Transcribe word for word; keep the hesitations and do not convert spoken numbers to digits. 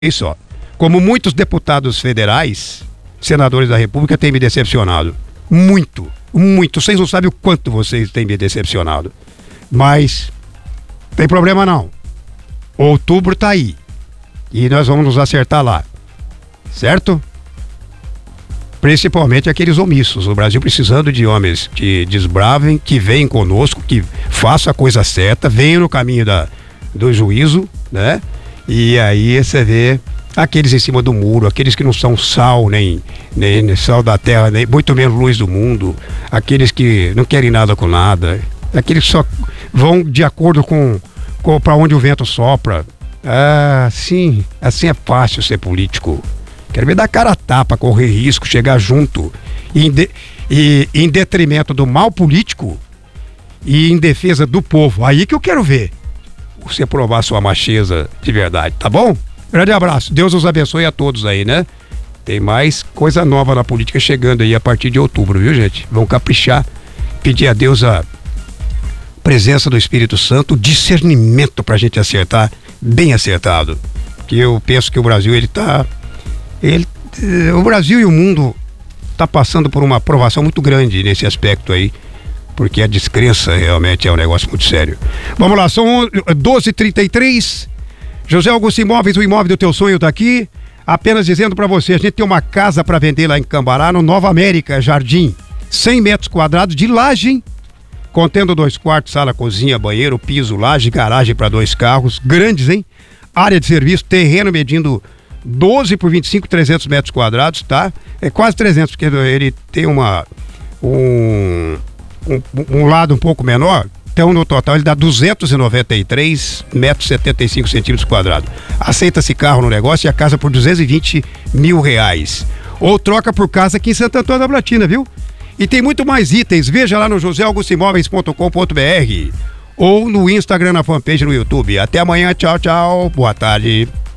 Isso, ó. Como muitos deputados federais, senadores da República, têm me decepcionado. Muito, muito. Vocês não sabem o quanto vocês têm me decepcionado. Mas, tem problema não. Outubro tá aí. E nós vamos nos acertar lá. Certo? Principalmente aqueles omissos. O Brasil precisando de homens que desbravem, que venham conosco, que façam a coisa certa, venham no caminho da, do juízo, né? E aí você vê aqueles em cima do muro, aqueles que não são sal, nem, nem, nem sal da terra, nem muito menos luz do mundo, aqueles que não querem nada com nada, aqueles que só vão de acordo com, com para onde o vento sopra. Ah, sim, assim é fácil ser político. Quero ver dar cara a tapa, correr risco, chegar junto, e em, de, e, em detrimento do mal político e em defesa do povo. Aí que eu quero ver você provar sua macheza de verdade, tá bom? Grande abraço, Deus os abençoe a todos aí, né? Tem mais coisa nova na política chegando aí a partir de outubro, viu, gente? Vamos caprichar, pedir a Deus a presença do Espírito Santo, discernimento pra gente acertar, bem acertado. Que eu penso que o Brasil, ele tá... Ele, o Brasil e o mundo tá passando por uma aprovação muito grande nesse aspecto aí, porque a descrença realmente é um negócio muito sério. Vamos lá, são doze e trinta e três. José Augusto Imóveis, o imóvel do teu sonho tá aqui. Apenas dizendo para você, a gente tem uma casa para vender lá em Cambará, no Nova América Jardim, cem metros quadrados de laje, contendo dois quartos, sala, cozinha, banheiro, piso, laje, garagem para dois carros, grandes, hein? Área de serviço, terreno medindo doze por vinte e cinco, trezentos metros quadrados, tá? É quase trezentos, porque ele tem uma um, um, um lado um pouco menor. Então, no total, ele dá duzentos e noventa e três metros e setenta e cinco centímetros quadrados. Aceita-se carro no negócio e a casa por duzentos e vinte mil reais. Ou troca por casa aqui em Santo Antônio da Platina, viu? E tem muito mais itens. Veja lá no josé augusto imóveis ponto com ponto b r ou no Instagram, na fanpage, no YouTube. Até amanhã. Tchau, tchau. Boa tarde.